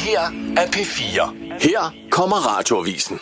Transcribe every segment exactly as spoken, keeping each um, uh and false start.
her er P fire. Her kommer Radioavisen.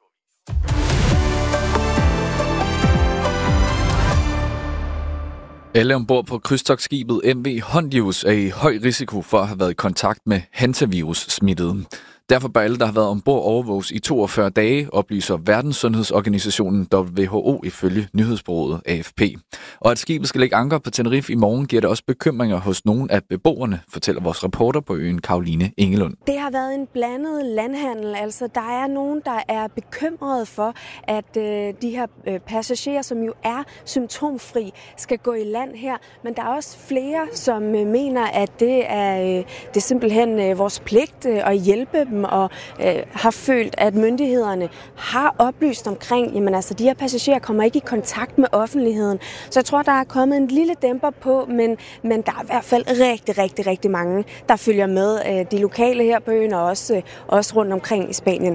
Alle ombord på krydstogtskibet M V Hondius er i høj risiko for at have været i kontakt med hantavirus-smittede. Derfor bør alle, der har været ombord, overvåges i toogfyrre dage, oplyser Verdenssundhedsorganisationen W H O ifølge nyhedsbureauet A F P. Og at skibet skal lægge anker på Tenerife i morgen, giver det også bekymringer hos nogle af beboerne, fortæller vores reporter på øen Caroline Engelund. Det har været en blandet landhandel. Altså, der er nogen, der er bekymrede for, at øh, de her øh, passagerer, som jo er symptomfri, skal gå i land her. Men der er også flere, som øh, mener, at det er, øh, det er simpelthen øh, vores pligt øh, at hjælpe dem, og øh, har følt, at myndighederne har oplyst omkring, jamen altså, de her passagerer kommer ikke i kontakt med offentligheden. Så jeg tror, der er kommet en lille dæmper på, men, men der er i hvert fald rigtig, rigtig, rigtig mange, der følger med. Øh, de lokale her på øen og også, øh, også rundt omkring i Spanien.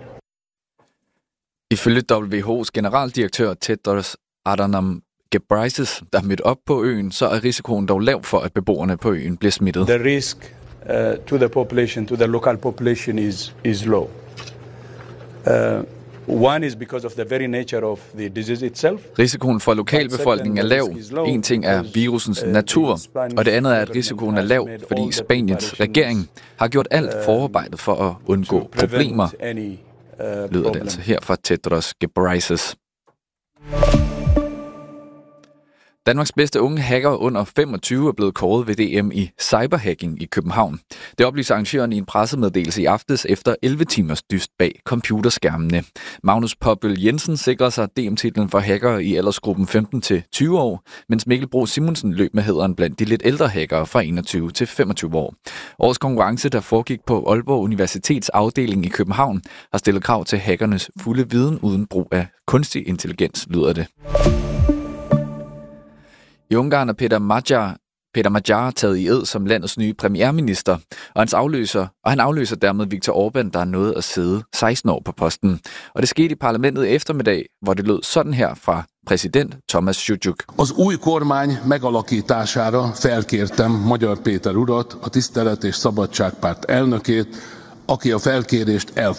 Ifølge W H O's generaldirektør Tedros Adhanom Ghebreyesus, der er mødt op på øen, så er risikoen dog lav for, at beboerne på øen bliver smittet. The risk Uh, to the population, to the local population is is low. Uh, one is because of the very nature of the disease itself. Risikoen for lokalbefolkningen er lav. En ting er virusens natur, og det andet er, at risikoen er lav, fordi Spaniens regering har gjort alt forarbejdet for at undgå problemer, lyder det altså her fra Tedros Ghebreyesus. Danmarks bedste unge hacker under femogtyve er blevet kåret ved D M i cyberhacking i København. Det oplyser arrangøren i en pressemeddelelse i aftes efter elleve timers dyst bag computerskærmene. Magnus Poppel Jensen sikrer sig D M-titlen for hackere i aldersgruppen femten til tyve år, mens Mikkel Bro Simonsen løb med hæderen blandt de lidt ældre hackere fra enogtyve til femogtyve år. Årets konkurrence, der foregik på Aalborg Universitets afdeling i København, har stillet krav til hackernes fulde viden uden brug af kunstig intelligens, lyder det. I Ungarn er Peter Magyar, Peter Magyar taget i ed som landets nye premierminister, og, hans afløser, og han afløser dermed Viktor Orbán, der er nået at sidde seksten år på posten. Og det skete i parlamentet i eftermiddag, hvor det lød sådan her fra præsident Thomas Sujuk. Az új kormány megalakítására felkértem Magyar Péter urat, a Tisztelet és Szabadságpárt elnökét, aki a felkérést elfogadta.